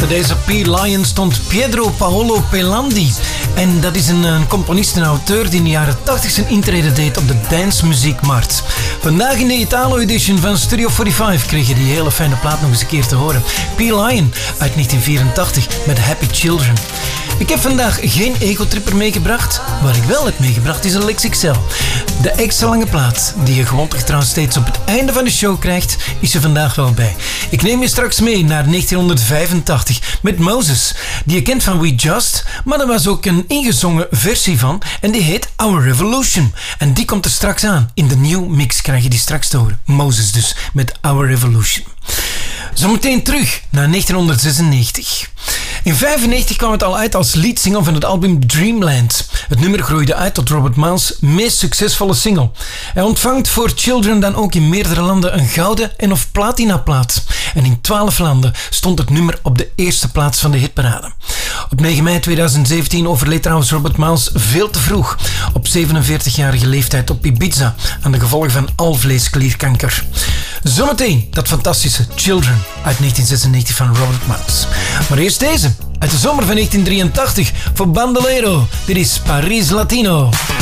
Achter deze P. Lion stond Pietro Paolo Pelandi. En dat is een componist en auteur die in de jaren 80 zijn intrede deed op de dancemuziekmarkt. Vandaag in de Italo-edition van Studio 45 kreeg je die hele fijne plaat nog eens een keer te horen. P. Lion uit 1984 met Happy Children. Ik heb vandaag geen Ego-tripper meegebracht. Wat ik wel heb meegebracht is een Lex XL. De extra lange plaat, die je gewoonlijk trouwens steeds op het einde van de show krijgt, is er vandaag wel bij. Ik neem je straks mee naar 1985 met Moses, die je kent van We Just, maar er was ook een ingezongen versie van en die heet Our Revolution. En die komt er straks aan. In de New Mix krijg je die straks te horen. Moses dus, met Our Revolution. Zometeen terug naar 1996. In 1995 kwam het al uit als leadsingle van het album Dreamland. Het nummer groeide uit tot Robert Miles' meest succesvolle single. Hij ontvangt voor Children dan ook in meerdere landen een gouden en of platinaplaat. En in 12 landen stond het nummer op de eerste plaats van de hitparade. Op 9 mei 2017 overleed trouwens Robert Miles veel te vroeg. Op 47-jarige leeftijd op Ibiza aan de gevolgen van alvleesklierkanker. Zometeen dat fantastische Children uit 1996 van Robert Miles. Maar eerst deze uit de zomer van 1983 voor Bandolero. Dit is Paris Latino.